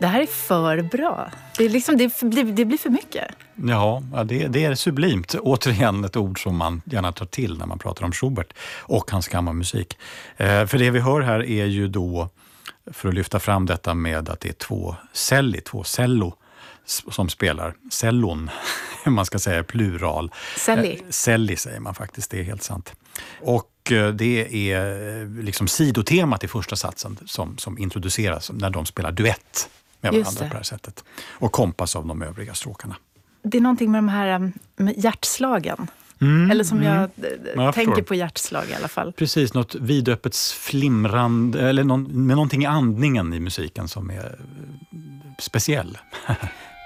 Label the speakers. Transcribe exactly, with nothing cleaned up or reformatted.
Speaker 1: Det här är för bra. Det, är liksom, det, det, det blir för mycket.
Speaker 2: Ja, det, det är sublimt. Återigen ett ord som man gärna tar till när man pratar om Schubert och hans kammarmusik. Eh, för det vi hör här är ju då, för att lyfta fram detta med att det är två celli, två cello som spelar. Cellon, man ska säga plural.
Speaker 1: Celli.
Speaker 2: Eh, celli säger man faktiskt, det är helt sant. Och eh, det är liksom sidotemat i första satsen som, som introduceras när de spelar duett med varandra på det här sättet. Och kompas av de övriga stråkarna.
Speaker 1: Det är någonting med de här med hjärtslagen.
Speaker 2: Mm,
Speaker 1: Eller som
Speaker 2: mm.
Speaker 1: jag,
Speaker 2: jag
Speaker 1: tänker
Speaker 2: förstår.
Speaker 1: på hjärtslag i alla fall.
Speaker 2: Precis, något vidöppet flimrande, eller någon, med någonting i andningen i musiken som är speciell.